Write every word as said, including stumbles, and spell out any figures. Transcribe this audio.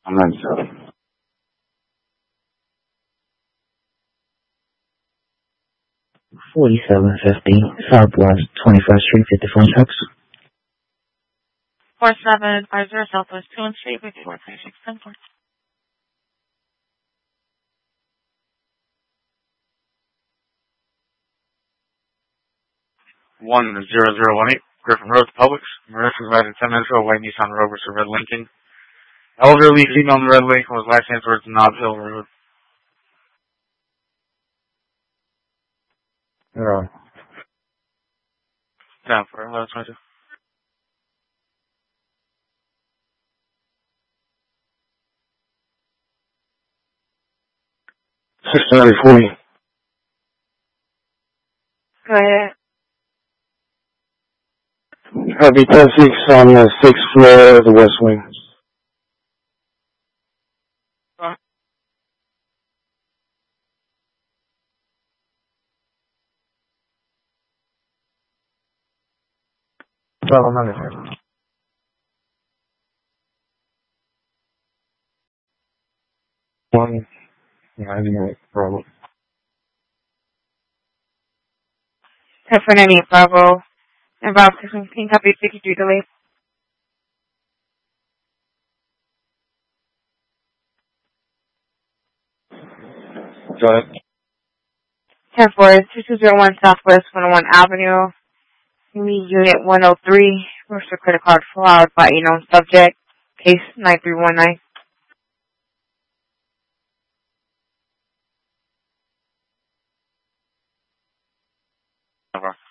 I'm ninety-seven. forty-seven fifty Southwest twenty-first Street, fifty-four text. four seven five zero Southwest two Street, fifty-four twenty-six ten four. one zero zero one eight Griffin Road, Publix. Marissa provided ten minutes ago, white Nissan Rover to Red Lincoln. Elderly female in Red Lincoln was last seen towards Nob Hill Road. Yeah. Down for eleven twenty-two. six thirty forty. Go ahead. Heavy ten six on the sixth floor of the West Wing. Huh? Well, I'm not here. One. Yeah, I didn't have a problem. ten four ninety-eight Bravo. Involved sixteen copy sixty-three delay. Go ahead. ten four two two zero one Southwest one oh one Avenue. Meet Unit one oh three. Register credit card fraud by a known subject. Case nine three one nine. Over.